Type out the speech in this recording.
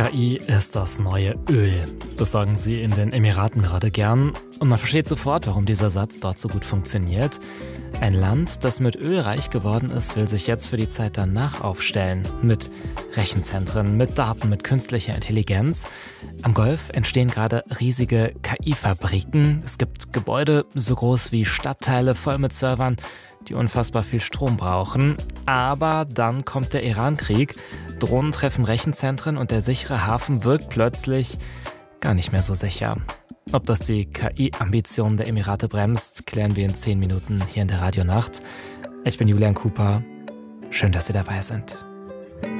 KI ist das neue Öl. Das sagen sie in den Emiraten gerade gern. Und man versteht sofort, warum dieser Satz dort so gut funktioniert. Ein Land, das mit Öl reich geworden ist, will sich jetzt für die Zeit danach aufstellen. Mit Rechenzentren, mit Daten, mit künstlicher Intelligenz. Am Golf entstehen gerade riesige KI-Fabriken. Es gibt Gebäude so groß wie Stadtteile voll mit Servern, die unfassbar viel Strom brauchen. Aber dann kommt der Iran-Krieg. Drohnen treffen Rechenzentren und der sichere Hafen wirkt plötzlich gar nicht mehr so sicher. Ob das die KI-Ambitionen der Emirate bremst, klären wir in 10 Minuten hier in der Radionacht. Ich bin Julian Cooper. Schön, dass Sie dabei sind.